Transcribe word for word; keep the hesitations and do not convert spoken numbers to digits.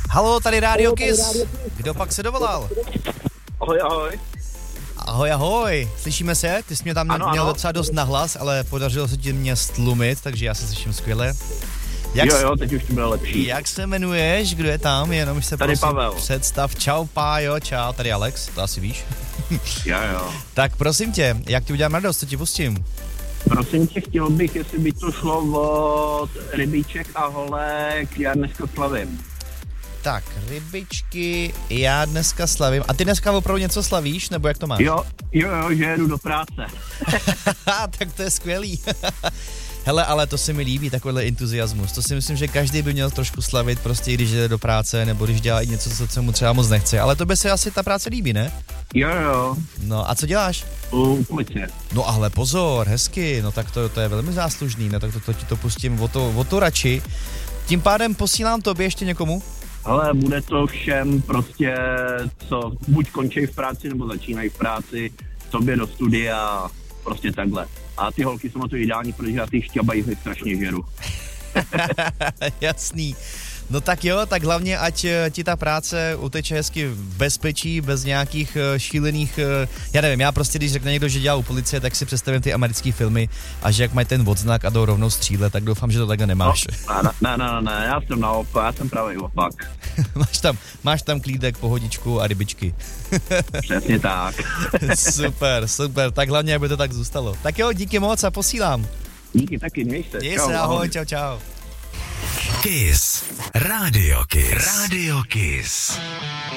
Halo, tady Rádio Kiss. Kdo pak se dovolal? Ahoj, ahoj. Ahoj, ahoj. Slyšíme se? Ty jsi mě tam ano, měl ano. docela dost nahlas, ale podařilo se ti mě stlumit, takže já se slyším skvěle. Jak jo, jo, teď už to bylo lepší. Jak se jmenuješ? Kdo je tam? Jenom se tady prosím Pavel. Představ. Čau, Pájo, čau. Tady Alex, to asi víš. Jo, jo. Tak prosím tě, jak ti udělám radost, co ti pustím? Prosím tě, chtěl bych, jestli by to šlo od rybíček a holek, já dneska slavím. Tak, rybičky, já dneska slavím. A ty dneska opravdu něco slavíš, nebo jak to máš? Jo, jo, jo, že jedu do práce. Tak to je skvělý. Hele, ale to se mi líbí, takovýhle entuziasmus. To si myslím, že každý by měl trošku slavit, prostě když jde do práce, nebo když dělá i něco, co se mu třeba moc nechce. Ale to by se asi ta práce líbí, ne? Jo, jo. No a co děláš? U policie. No ale pozor, hezky, no tak to, to je velmi záslužný, no tak to, to ti to pustím o to, o to radši. Tím pádem posílám tobě ještě někomu? Ale bude to všem prostě, co buď končí v práci, nebo začínají v práci, tobě do studia, prostě takhle. A ty holky jsou na to ideální, protože já ty šťabají strašně žeru. Jasný. No tak jo, tak hlavně ať ti ta práce uteče hezky v bezpečí, bez nějakých šílených, já nevím, já prostě když řekne někdo, že dělá u policie, tak si představím ty americké filmy a že jak mají ten odznak a jdou rovnou střílet, tak doufám, že to takhle nemáš. No, ne, ne, ne, ne, já jsem naopak, já jsem právě opak. máš, tam, máš tam klídek, pohodičku a rybičky. Přesně tak. Super, super, tak hlavně, aby to tak zůstalo. Tak jo, díky moc a posílám. Díky taky, měj se. Měj se, ahoj, čau, čau. Kiss. Radio Kiss. Radio Kiss.